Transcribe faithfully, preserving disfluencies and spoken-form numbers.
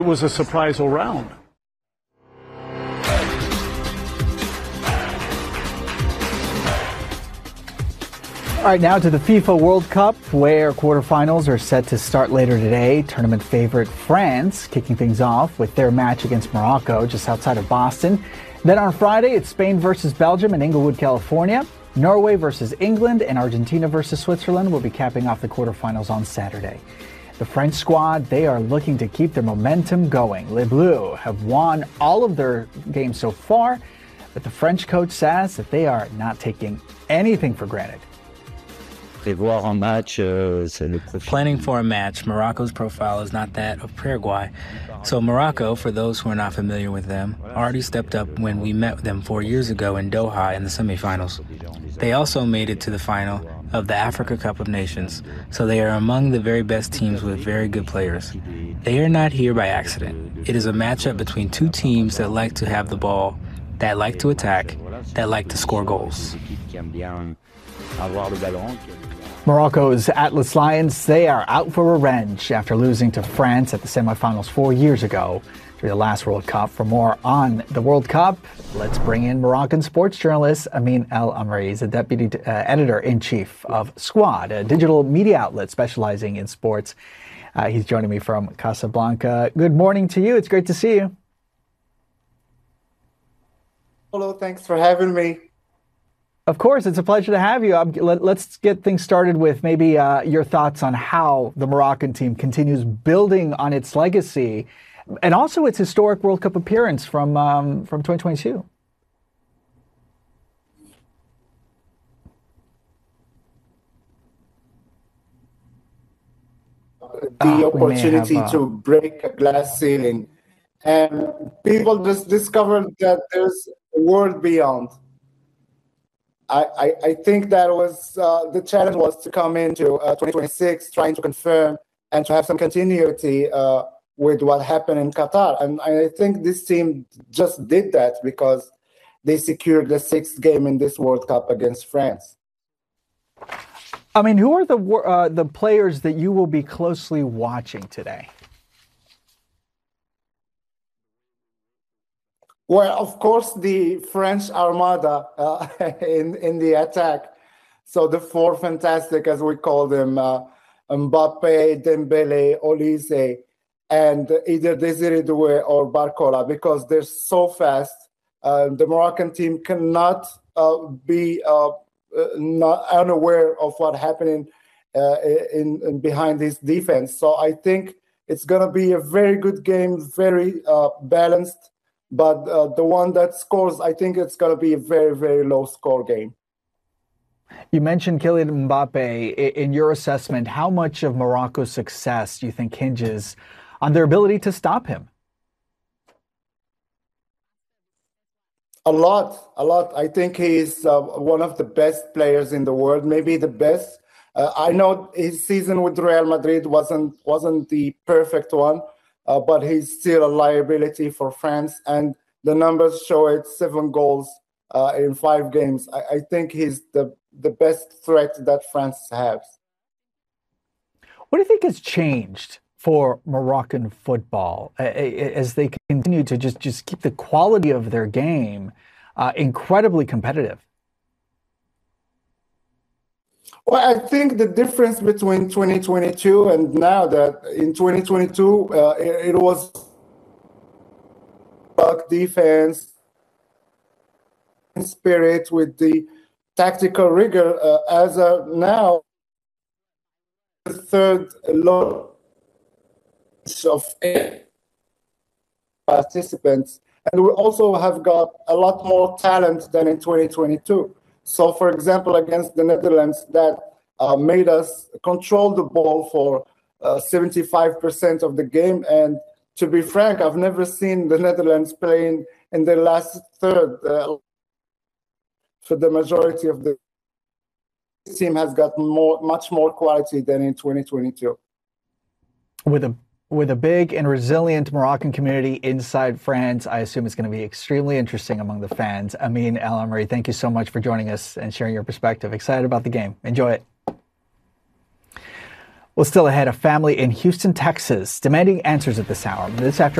It was a surprise all round. All right, now to the FIFA World Cup, where quarterfinals are set to start later today. Tournament favorite France kicking things off with their match against Morocco just outside of Boston. Then on Friday, it's Spain versus Belgium in Inglewood, California. Norway versus England and Argentina versus Switzerland will be capping off the quarterfinals on Saturday. The French squad, they are looking to keep their momentum going. Les Bleus have won all of their games so far, but the French coach says that they are not taking anything for granted. Planning for a match, Morocco's profile is not that of Paraguay. So Morocco, for those who are not familiar with them, already stepped up when we met them four years ago in Doha in the semifinals. They also made it to the final of the Africa Cup of Nations, so they are among the very best teams with very good players. They are not here by accident. It is a matchup between two teams that like to have the ball, that like to attack, that like to score goals. Morocco's Atlas Lions, they are out for revenge after losing to France at the semifinals four years ago during the last World Cup. For more on the World Cup, let's bring in Moroccan sports journalist Amin El Amri. He's the deputy uh, editor-in-chief of Squad, a digital media outlet specializing in sports. Uh, he's joining me from Casablanca. Good morning to you. It's great to see you. Hello, thanks for having me. Of course, it's a pleasure to have you. Um, let, let's get things started with maybe uh, your thoughts on how the Moroccan team continues building on its legacy and also its historic World Cup appearance from um, from twenty twenty-two. The uh, opportunity have, uh... to break a glass ceiling, and people just discovered that there's a world beyond. I, I think that was uh, the challenge was to come into uh, twenty twenty-six trying to confirm and to have some continuity uh, with what happened in Qatar. And I think this team just did that because they secured the sixth game in this World Cup against France. I mean, who are the uh, the players that you will be closely watching today? Well, of course, the French Armada uh, in, in the attack. So the four fantastic, as we call them, uh, Mbappe, Dembele, Olise, and either Desiré Doué or Barcola, because they're so fast. Uh, the Moroccan team cannot uh, be uh, not unaware of what happening uh, in, in behind this defense. So I think it's going to be a very good game, very uh, balanced. But uh, the one that scores, I think it's going to be a very, very low score game. You mentioned Kylian Mbappe. In your assessment, how much of Morocco's success do you think hinges on their ability to stop him? A lot, a lot. I think he's uh, one of the best players in the world, maybe the best. Uh, I know his season with Real Madrid wasn't wasn't the perfect one. Uh, but he's still a liability for France, and the numbers show it: seven goals uh, in five games. I, I think he's the the best threat that France has. What do you think has changed for Moroccan football uh, as they continue to just just keep the quality of their game uh, incredibly competitive? Well, I think the difference between twenty twenty-two and now, that in twenty twenty-two, uh, it, it was defense, spirit with the tactical rigor, uh, as a now the third low of participants. And we also have got a lot more talent than in twenty twenty-two. So, for example, against the Netherlands, that uh, made us control the ball for uh, seventy-five percent of the game. And to be frank, I've never seen the Netherlands playing in the last third uh, for the majority of the team has got more, much more quality than in twenty twenty-two. With a With a big and resilient Moroccan community inside France, I assume it's going to be extremely interesting among the fans. Amin El Amri, thank you so much for joining us and sharing your perspective. Excited about the game. Enjoy it. Well, still ahead, a family in Houston, Texas, demanding answers at this hour. This after